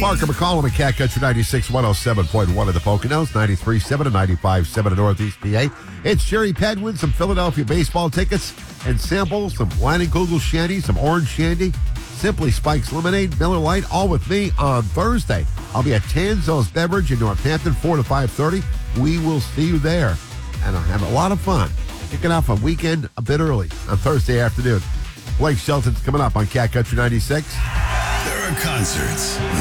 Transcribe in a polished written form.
Parker McCollum at Cat Country 96, 107.1 at the Poconos, 93.7 and 95.7 in Northeast PA. It's Jerry Pedwin, some Philadelphia baseball tickets and samples, some Leinenkugel Shandy, some Orange Shandy, Simply Spikes Lemonade, Miller Lite, all with me on Thursday. I'll be at Tanzo's Beverage in Northampton, 4 to 5:30. We will see you there. And I'll have a lot of fun. Kicking off a weekend a bit early on Thursday afternoon. Blake Shelton's coming up on Cat Country 96. There are concerts.